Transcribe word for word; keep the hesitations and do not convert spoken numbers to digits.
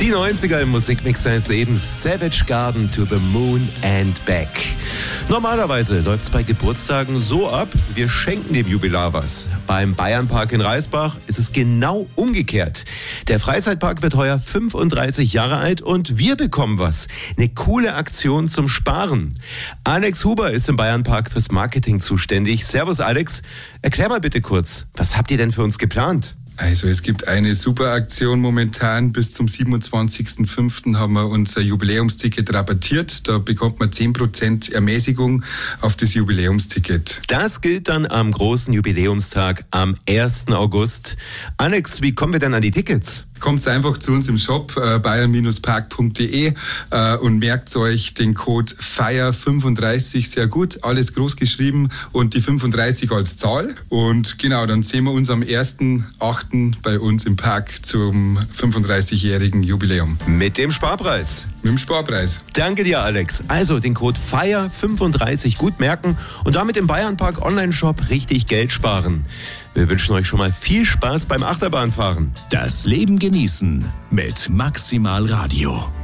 Die neunziger im Musikmix seines Lebens. Savage Garden to the Moon and Back. Normalerweise läuft es bei Geburtstagen so ab, wir schenken dem Jubilar was. Beim Bayernpark in Reisbach ist es genau umgekehrt. Der Freizeitpark wird heuer fünfunddreißig Jahre alt und wir bekommen was. Eine coole Aktion zum Sparen. Alex Huber ist im Bayernpark fürs Marketing zuständig. Servus Alex, erklär mal bitte kurz, was habt ihr denn für uns geplant? Also es gibt eine super Aktion momentan. Bis zum siebenundzwanzigsten fünften haben wir unser Jubiläumsticket rabattiert. Da bekommt man zehn Prozent Ermäßigung auf das Jubiläumsticket. Das gilt dann am großen Jubiläumstag am ersten August. Alex, wie kommen wir denn an die Tickets? Kommt einfach zu uns im Shop äh, bayern park punkt de äh, und merkt euch den Code F E I R fünfunddreißig sehr gut, alles groß geschrieben und die fünfunddreißig als Zahl. Und genau, dann sehen wir uns am ersten achten bei uns im Park zum fünfunddreißigjährigen Jubiläum. Mit dem Sparpreis. Mit dem Sparpreis. Danke dir, Alex. Also den Code F E I R fünfunddreißig gut merken und damit im Bayernpark Online-Shop richtig Geld sparen. Wir wünschen euch schon mal viel Spaß beim Achterbahnfahren. Das Leben genießen mit Maximal Radio.